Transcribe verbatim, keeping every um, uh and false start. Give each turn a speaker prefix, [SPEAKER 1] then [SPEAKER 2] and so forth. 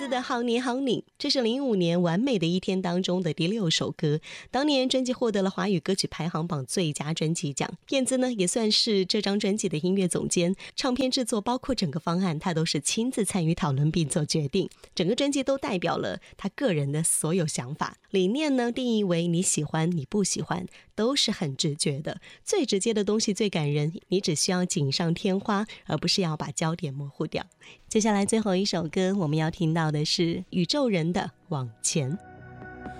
[SPEAKER 1] 子的好你好你，这是零五年完美的一天当中的第六首歌，当年专辑获得了华语歌曲排行榜最佳专辑奖。燕姿呢也算是这张专辑的音乐总监，唱片制作包括整个方案他都是亲自参与讨论并做决定，整个专辑都代表了他个人的所有想法。理念呢定义为你喜欢你不喜欢都是很直觉的，最直接的东西最感人，你只需要锦上添花，而不是要把焦点模糊掉。接下来最后一首歌我们要听到的是宇宙人的往前。